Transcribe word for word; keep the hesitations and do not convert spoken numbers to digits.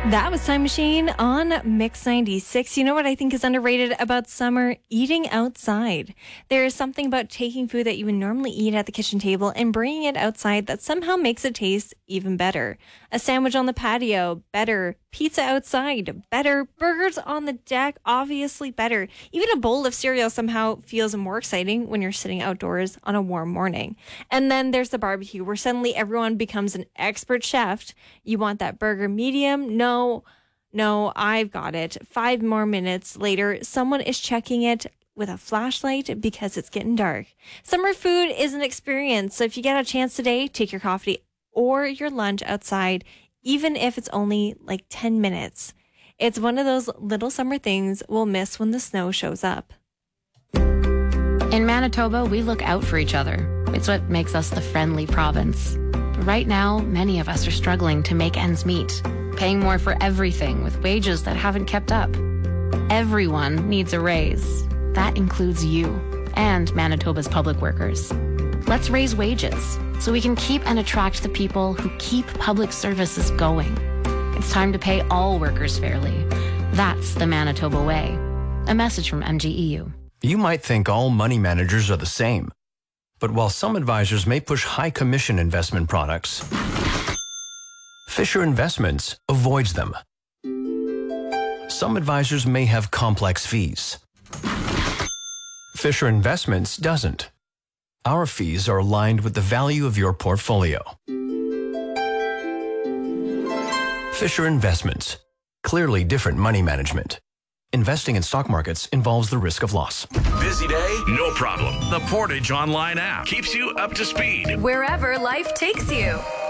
That was Time Machine on Mix ninety-six. You know what I think is underrated about summer? Eating outside. There is something about taking food that you would normally eat at the kitchen table and bringing it outside that somehow makes it taste even better. A sandwich on the patio, better. Pizza outside, better. Burgers on the deck, obviously better. Even a bowl of cereal somehow feels more exciting when you're sitting outdoors on a warm morning. And then there's the barbecue, where suddenly everyone becomes an expert chef. You want that burger medium? No, no, I've got it. Five more minutes later, someone is checking it with a flashlight because it's getting dark. Summer food is an experience. So if you get a chance today, take your coffee or your lunch outside, even if it's only like ten minutes. It's one of those little summer things we'll miss when the snow shows up. In Manitoba, we look out for each other. It's what makes us the friendly province. But right now, many of us are struggling to make ends meet, paying more for everything with wages that haven't kept up. Everyone needs a raise. That includes you and Manitoba's public workers. Let's raise wages so we can keep and attract the people who keep public services going. It's time to pay all workers fairly. That's the Manitoba way. A message from M G E U. You might think all money managers are the same. But while some advisors may push high commission investment products, Fisher Investments avoids them. Some advisors may have complex fees. Fisher Investments doesn't. Our fees are aligned with the value of your portfolio. Fisher Investments. Clearly different money management. Investing in stock markets involves the risk of loss. Busy day? No problem. The Portage online app keeps you up to speed wherever life takes you.